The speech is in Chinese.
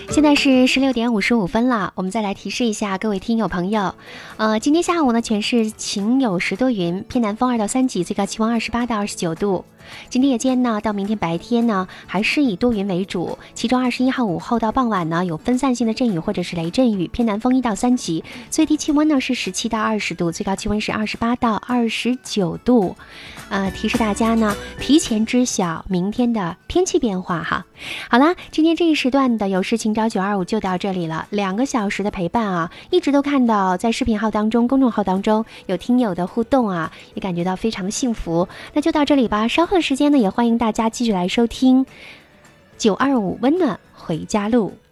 现在是16点55分了，我们再来提示一下各位听友朋友，今天下午呢全市晴有时多云，偏南风2到3级，最高气温28到29度。今天夜间呢到明天白天呢还是以多云为主，其中21号午后到傍晚呢有分散性的阵雨或者是雷阵雨，偏南风1到3级，最低气温呢是17到20度，最高气温是28到29度。提示大家呢提前知晓明天的天气变化哈。好啦，今天这一时段的有事情找925就到这里了，2个小时的陪伴啊，一直都看到在视频号当中、公众号当中有听友的互动啊，也感觉到非常的幸福。那就到这里吧，稍后的时间呢，也欢迎大家继续来收听925温暖回家路。